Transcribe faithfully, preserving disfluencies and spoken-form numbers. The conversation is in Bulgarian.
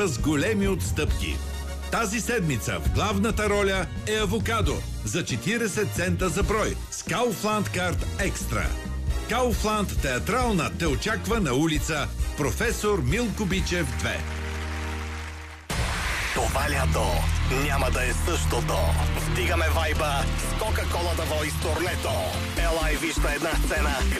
театъра с големи отстъпки. Тази седмица в главната роля е Авокадо за четиридесет цента за брой с Kaufland Card Extra. Kaufland театрална те очаква на улица Професор Милко Бичев две. Това лято няма да е същото. Вдигаме вайба с Кока-Кола да Voice турнето. Ела и виж на една сцена